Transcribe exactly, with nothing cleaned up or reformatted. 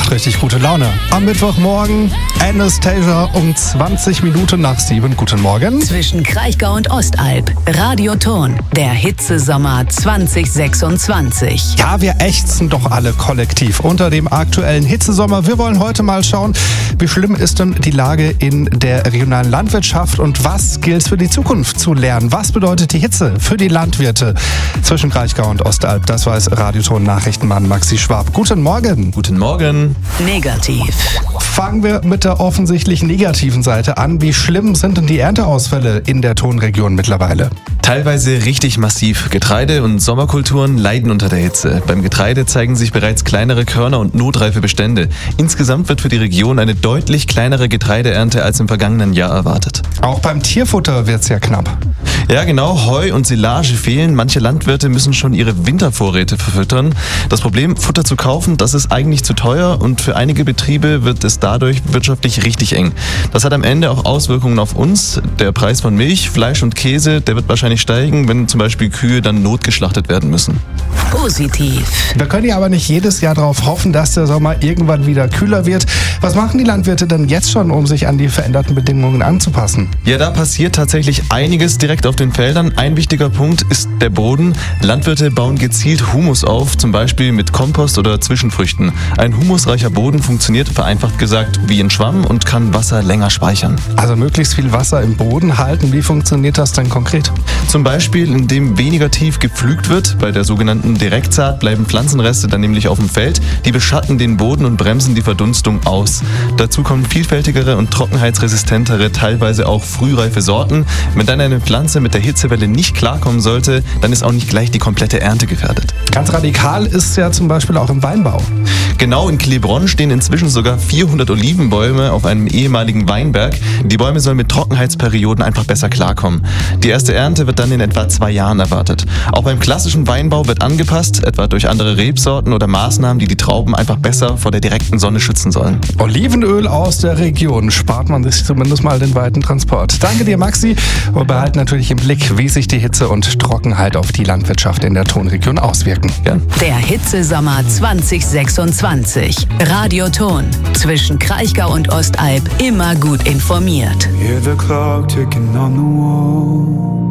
macht richtig gute Laune. Am Mittwochmorgen Anastasia um zwanzig Minuten nach sieben. Guten Morgen. Zwischen Kraichgau und Ostalb. Radioton. Der Hitzesommer zwanzig sechsundzwanzig. Ja, wir ächzen doch alle kollektiv unter dem aktuellen Hitzesommer. Wir wollen heute mal schauen, wie schlimm ist denn die Lage in der regionalen Landwirtschaft und was gilt es für die Zukunft zu lernen? Was bedeutet die Hitze für die Landwirte zwischen Kraichgau und Ostalb? Das weiß Radioton-Nachrichtenmann Maxi Schwab. Guten Morgen. Guten Morgen. Negativ. Fangen wir mit der offensichtlich negativen Seite an. Wie schlimm sind denn die Ernteausfälle in der Tonregion mittlerweile? Teilweise richtig massiv. Getreide- und Sommerkulturen leiden unter der Hitze. Beim Getreide zeigen sich bereits kleinere Körner und notreife Bestände. Insgesamt wird für die Region eine deutlich kleinere Getreideernte als im vergangenen Jahr erwartet. Auch beim Tierfutter wird es ja knapp. Ja genau, Heu und Silage fehlen. Manche Landwirte müssen schon ihre Wintervorräte verfüttern. Das Problem, Futter zu kaufen, das ist eigentlich zu teuer und für einige Betriebe wird es dadurch wirtschaftlich richtig eng. Das hat am Ende auch Auswirkungen auf uns. Der Preis von Milch, Fleisch und Käse, der wird wahrscheinlich steigen, wenn zum Beispiel Kühe dann notgeschlachtet werden müssen. Positiv. Wir können ja aber nicht jedes Jahr darauf hoffen, dass der Sommer irgendwann wieder kühler wird. Was machen die Landwirte denn jetzt schon, um sich an die veränderten Bedingungen anzupassen? Ja, da passiert tatsächlich einiges direkt auf den Feldern. Ein wichtiger Punkt ist der Boden. Landwirte bauen gezielt Humus auf, zum Beispiel mit Kompost oder Zwischenfrüchten. Ein humusreicher Boden funktioniert, vereinfacht gesagt, wie ein Schwamm und kann Wasser länger speichern. Also möglichst viel Wasser im Boden halten. Wie funktioniert das denn konkret? Zum Beispiel, indem weniger tief gepflügt wird. Bei der sogenannten Direktsaat bleiben Pflanzenreste dann nämlich auf dem Feld. Die beschatten den Boden und bremsen die Verdunstung aus. Dazu kommen vielfältigere und trockenheitsresistentere, teilweise auch frühreife Sorten. Wenn dann eine Pflanze mit der Hitzewelle nicht klarkommen sollte, dann ist auch nicht gleich die komplette Ernte gefährdet. Ganz radikal ist es ja zum Beispiel auch im Weinbau. Genau, in Quilerbronn stehen inzwischen sogar vierhundert Olivenbäume auf einem ehemaligen Weinberg. Die Bäume sollen mit Trockenheitsperioden einfach besser klarkommen. Die erste Ernte wird dann in etwa zwei Jahren erwartet. Auch beim klassischen Weinbau wird angepasst, etwa durch andere Rebsorten oder Maßnahmen, die die Trauben einfach besser vor der direkten Sonne schützen sollen. Olivenöl aus der Region, spart man sich zumindest mal den weiten Transport. Danke dir, Maxi. Und behalten natürlich im Blick, wie sich die Hitze und Trockenheit auf die Landwirtschaft in der Tonregion auswirken. Gern. Der Hitzesommer zwanzig sechsundzwanzig. Radioton. Zwischen Kraichgau und Ostalb immer gut informiert. Hear the clock ticking on the wall.